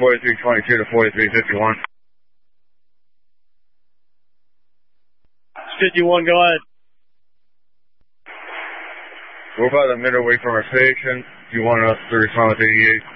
4322 to 4351. 51, go ahead. We're about a minute away from our station. If you want us to respond with 88.